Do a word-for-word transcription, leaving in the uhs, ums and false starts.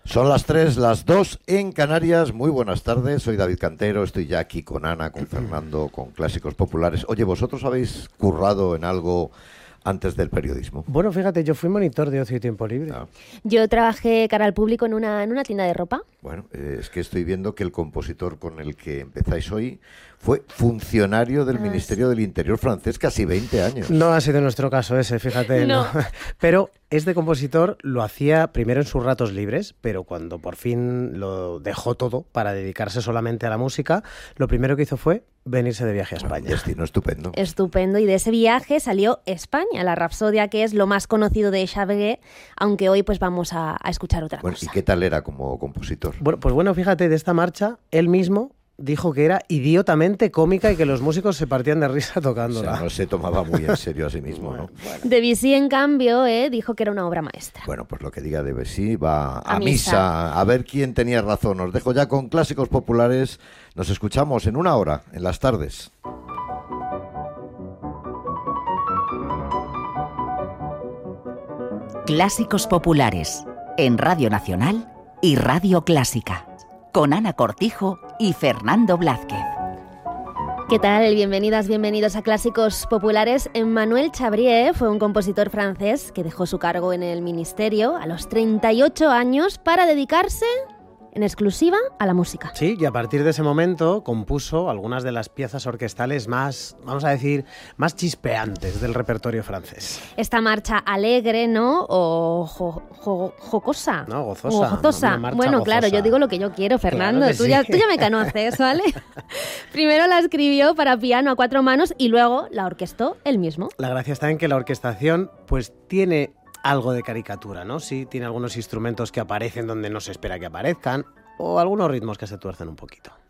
Son las tres, las dos en Canarias. Muy buenas tardes, soy David Cantero, estoy ya aquí con Ana, con Fernando, con Clásicos Populares. Oye, ¿vosotros habéis currado en algo antes del periodismo? Bueno, fíjate, yo fui monitor de ocio y tiempo libre. Ah. Yo trabajé cara al público en una, en una tienda de ropa. Bueno, eh, es que estoy viendo que el compositor con el que empezáis hoy fue funcionario del ah, Ministerio sí. del Interior francés casi veinte años. No ha sido nuestro caso ese, fíjate. No. no. Pero este compositor lo hacía primero en sus ratos libres, pero cuando por fin lo dejó todo para dedicarse solamente a la música, lo primero que hizo fue venirse de viaje a España. Un destino estupendo. Estupendo, y de ese viaje salió España, la Rapsodia, que es lo más conocido de Xavier, aunque hoy pues vamos a, a escuchar otra bueno, cosa. ¿Y qué tal era como compositor? Bueno, pues bueno, fíjate, de esta marcha, él mismo dijo que era idiotamente cómica y que los músicos se partían de risa tocándola. O sea, no se tomaba muy en serio a sí mismo, ¿no? Bueno. Debussy, en cambio, eh, dijo que era una obra maestra. Bueno, pues lo que diga Debussy va a, a misa. misa. A ver quién tenía razón. Os dejo ya con Clásicos Populares. Nos escuchamos en una hora, en las tardes. Clásicos Populares, en Radio Nacional y Radio Clásica, con Ana Cortijo y Fernando Blázquez. ¿Qué tal? Bienvenidas, bienvenidos a Clásicos Populares. Emmanuel Chabrier fue un compositor francés que dejó su cargo en el ministerio a los treinta y ocho años para dedicarse en exclusiva a la música. Sí, y a partir de ese momento compuso algunas de las piezas orquestales más, vamos a decir, más chispeantes del repertorio francés. Esta marcha alegre, ¿no? O jo, jo, jocosa. No, gozosa. O gozosa. No, bueno, gozosa. Claro, yo digo lo que yo quiero, Fernando. Claro tú, sí. ya, tú ya me conoces, ¿vale? Primero la escribió para piano a cuatro manos y luego la orquestó él mismo. La gracia está en que la orquestación pues tiene algo de caricatura, ¿no? Sí, tiene algunos instrumentos que aparecen donde no se espera que aparezcan o algunos ritmos que se tuercen un poquito.